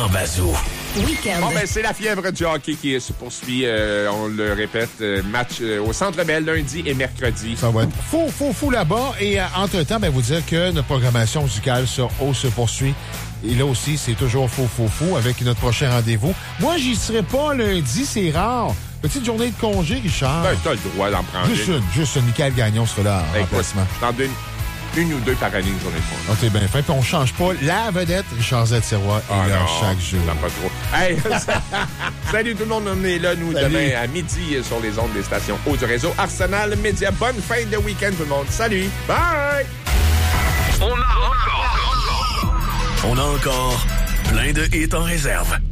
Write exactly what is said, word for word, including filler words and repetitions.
Jean Bazot. Week-end. Bon, ben, c'est la fièvre du hockey qui se poursuit. Euh, on le répète, euh, match euh, au Centre Bell lundi et mercredi. Ça va être fou, fou, fou là-bas. Et euh, entre-temps, ben, vous dire que notre programmation musicale sur O se poursuit. Et là aussi, c'est toujours fou, fou, fou avec notre prochain rendez-vous. Moi, j'y serai pas lundi, c'est rare. Petite journée de congé, Richard. Ben, t'as le droit d'en prendre Juste une, juste une. Michael Gagnon sera là en ben, remplacement. T'en donnes une ou deux par année, une journée de congé. Ah, t'es bien fait. Puis on change pas. La vedette, Richard Z-Sirois, Ah, est là non, chaque jour. non, pas trop. Hey, salut tout le monde, on est là, nous, Salut. demain à midi sur les ondes des stations haut du réseau Arsenal Média. Bonne fin de week-end, tout le monde. Salut! Bye! On a encore... On a encore plein de hits en réserve.